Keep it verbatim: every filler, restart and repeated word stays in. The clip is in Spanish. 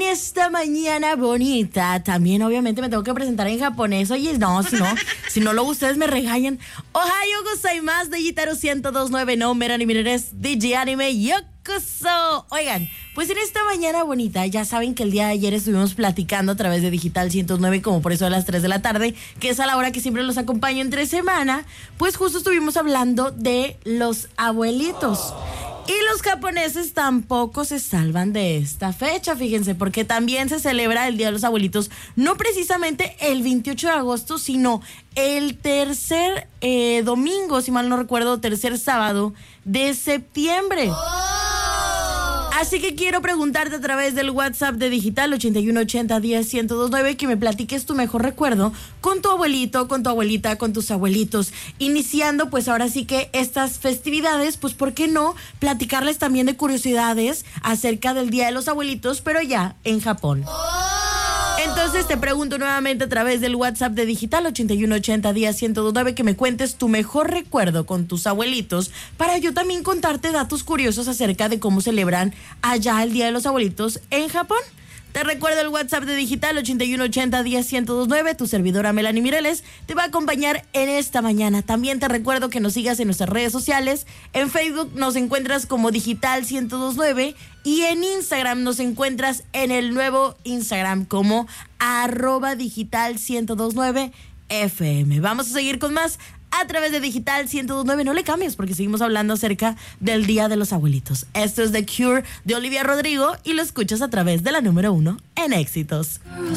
esta mañana bonita, también obviamente me tengo que presentar en japonés. Oye, no, si no, si no luego ustedes me regañan. Ohayo gozaimasu de Gitaru ciento dos punto nueve, no, Merani Mireres, D J Anime, yokoso. Oigan, pues en esta mañana bonita, ya saben que el día de ayer estuvimos platicando a través de Digital ciento nueve, como por eso a las tres de la tarde, que es a la hora que siempre los acompaño entre semana, pues justo estuvimos hablando de los abuelitos. Y los japoneses tampoco se salvan de esta fecha, fíjense, porque también se celebra el Día de los Abuelitos, no precisamente el veintiocho de agosto, sino el tercer eh, domingo, si mal no recuerdo, tercer sábado de septiembre. Así que quiero preguntarte a través del WhatsApp de Digital ochenta y uno ochenta diez ciento dos nueve que me platiques tu mejor recuerdo con tu abuelito, con tu abuelita, con tus abuelitos. Iniciando pues ahora sí que estas festividades, pues ¿por qué no platicarles también de curiosidades acerca del Día de los Abuelitos, pero ya en Japón? Entonces te pregunto nuevamente a través del WhatsApp de Digital ochenta y uno ochenta diez ciento dos nueve que me cuentes tu mejor recuerdo con tus abuelitos para yo también contarte datos curiosos acerca de cómo celebran allá el Día de los Abuelitos en Japón. Te recuerdo el WhatsApp de Digital ochenta y uno ochenta diez ciento dos nueve, tu servidora Melanie Mireles te va a acompañar en esta mañana. También te recuerdo que nos sigas en nuestras redes sociales. En Facebook nos encuentras como Digital ciento dos nueve y en Instagram nos encuentras en el nuevo Instagram como arroba Digital ciento dos nueve F M. Vamos a seguir con más a través de Digital ciento dos nueve. No le cambies porque seguimos hablando acerca del Día de los Abuelitos. Esto es The Cure de Olivia Rodrigo y lo escuchas a través de la número uno en éxitos.